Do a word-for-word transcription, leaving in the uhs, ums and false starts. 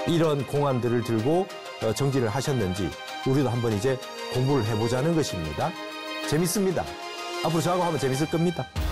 이런 공안들을 들고 정치를 하셨는지 우리도 한번 이제 공부를 해보자는 것입니다. 재밌습니다. 앞으로 저하고 하면 재밌을 겁니다.